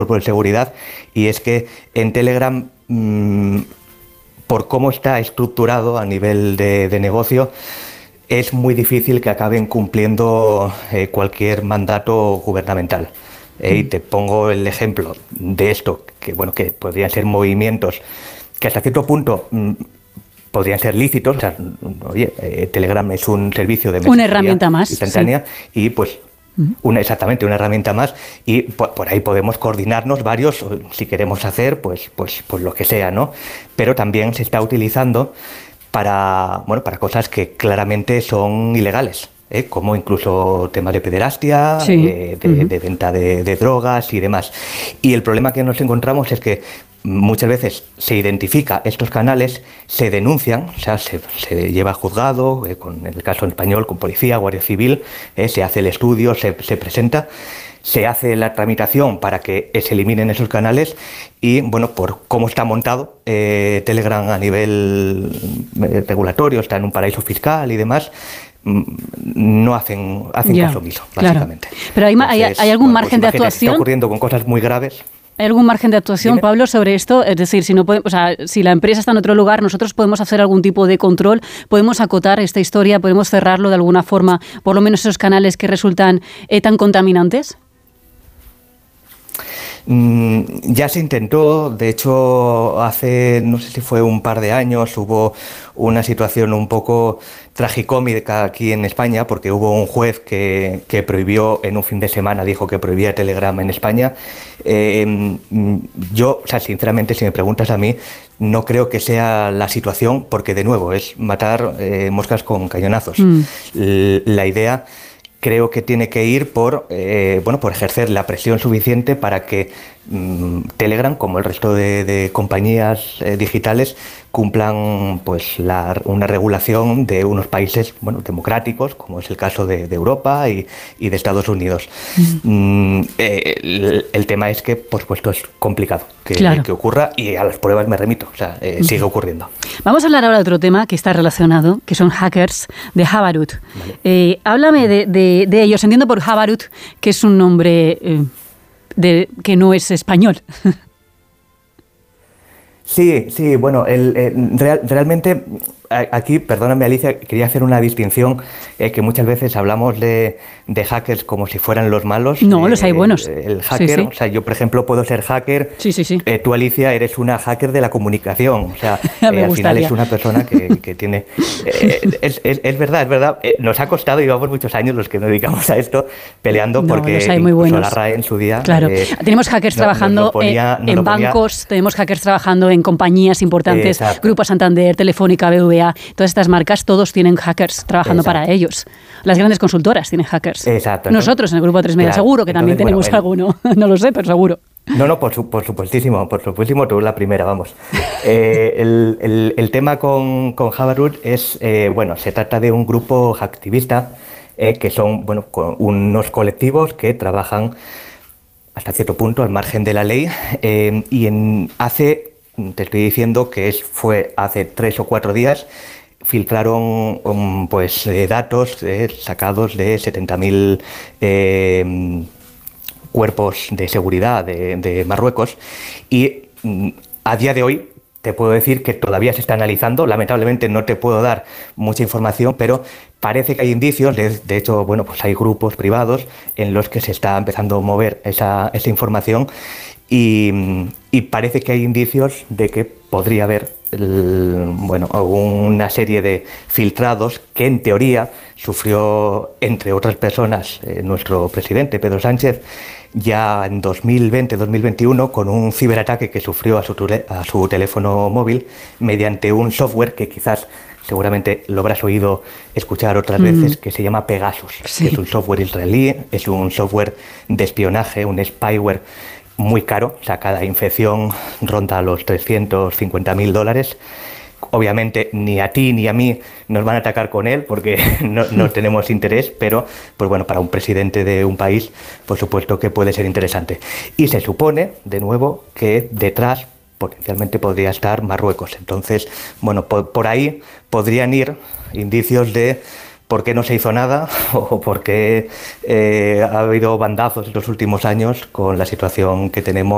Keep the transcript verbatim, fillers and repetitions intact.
por seguridad, y es que en Telegram, mmm, por cómo está estructurado a nivel de, de negocio, es muy difícil que acaben cumpliendo eh, cualquier mandato gubernamental. Eh, y te pongo el ejemplo de esto, que bueno, que podrían ser movimientos que hasta cierto punto mmm, podrían ser lícitos. O sea, oye, eh, Telegram es un servicio de mensajería una herramienta más instantánea, sí. Y pues Una, exactamente, una herramienta más, y por, por ahí podemos coordinarnos varios, si queremos hacer, pues, pues, pues lo que sea, ¿no? Pero también se está utilizando para, bueno, para cosas que claramente son ilegales, ¿eh? Como incluso temas de pederastia, sí. eh, de, uh-huh. de venta de, de drogas y demás. Y el problema que nos encontramos es que muchas veces se identifica estos canales, se denuncian, o sea, se, se lleva a juzgado, eh, con, en el caso en español, con policía, guardia civil, eh, se hace el estudio, se, se presenta, se hace la tramitación para que se eliminen esos canales y, bueno, por cómo está montado eh, Telegram a nivel eh, regulatorio, está en un paraíso fiscal y demás, no hacen, hacen yeah, caso omiso, básicamente. Claro. Pero hay, Entonces, hay, hay algún bueno, margen pues de actuación. Está ocurriendo con cosas muy graves. ¿Hay algún margen de actuación, Dime. Pablo, sobre esto? Es decir, si no puede, o sea, si la empresa está en otro lugar, nosotros podemos hacer algún tipo de control, podemos acotar esta historia, podemos cerrarlo de alguna forma, por lo menos esos canales que resultan eh, tan contaminantes. Mm, ya se intentó, de hecho, hace, no sé si fue un par de años, hubo una situación un poco tragicómica aquí en España, porque hubo un juez que, que prohibió, en un fin de semana, dijo que prohibía Telegram en España. Eh, yo, o sea, sinceramente, si me preguntas a mí, no creo que sea la situación, porque de nuevo es matar eh, moscas con cañonazos. Mm. La idea creo que tiene que ir por, eh, bueno, por ejercer la presión suficiente para que mmm, Telegram, como el resto de, de compañías eh, digitales, cumplan pues la, una regulación de unos países, bueno, democráticos, como es el caso de, de Europa y, y de Estados Unidos. Mm. Mm, eh, el, el tema es que, por supuesto, es complicado que, claro. que ocurra, y a las pruebas me remito, o sea, eh, mm. sigue ocurriendo. Vamos a hablar ahora de otro tema que está relacionado, que son hackers de Jabarut. Vale. Eh, háblame de, de, de ellos. Entiendo por Jabarut que es un nombre eh, de, que no es español. Sí, sí, bueno, el, el, real, realmente aquí, perdóname Alicia, quería hacer una distinción, eh, que muchas veces hablamos de, de hackers como si fueran los malos. No, eh, los hay buenos. El hacker, sí, sí. O sea, yo por ejemplo puedo ser hacker, sí, sí, sí. Eh, tú Alicia eres una hacker de la comunicación, o sea, eh, al final es una persona que, que tiene... Eh, es, es, es verdad, es verdad, eh, nos ha costado, llevamos muchos años los que nos dedicamos a esto, peleando, no, porque los hay muy buenos. La R A E en su día... Claro, eh, tenemos hackers no, trabajando ponía, en, en bancos, tenemos hackers trabajando en compañías importantes, eh, Grupo Santander, Telefónica, B B V A, todas estas marcas, todos tienen hackers trabajando Exacto. para ellos. Las grandes consultoras tienen hackers. Exacto. Nosotros en el Grupo tres Media claro. seguro que Entonces, también tenemos bueno, alguno. No lo sé, pero seguro. No, no, por, su, por supuestísimo, por supuestísimo, tú la primera, vamos. Eh, el, el, el tema con, con Jabarut es, eh, bueno, se trata de un grupo hacktivista, eh, que son, bueno, con unos colectivos que trabajan hasta cierto punto al margen de la ley, eh, y en, hace, te estoy diciendo que es, fue hace tres o cuatro días, filtraron um, pues eh, datos eh, sacados de setenta mil eh, cuerpos de seguridad de, de Marruecos, y mm, a día de hoy te puedo decir que todavía se está analizando. Lamentablemente no te puedo dar mucha información, pero parece que hay indicios, de, de hecho, bueno, pues hay grupos privados en los que se está empezando a mover esa, esa información, y, y parece que hay indicios de que podría haber el, bueno, una serie de filtrados que en teoría sufrió, entre otras personas, eh, nuestro presidente Pedro Sánchez, ya en dos mil veinte dos mil veintiuno, con un ciberataque que sufrió a su, a su teléfono móvil mediante un software que quizás seguramente lo habrás oído escuchar otras mm. veces, que se llama Pegasus, sí. que es un software israelí, es un software de espionaje, un spyware muy caro, o sea, cada infección ronda los trescientos cincuenta mil dólares. Obviamente ni a ti ni a mí nos van a atacar con él porque no, no tenemos interés, pero pues bueno, para un presidente de un país, por supuesto que puede ser interesante. Y se supone, de nuevo, que detrás potencialmente podría estar Marruecos. Entonces, bueno, por, por ahí podrían ir indicios de por qué no se hizo nada o por qué eh, ha habido bandazos en los últimos años con la situación que tenemos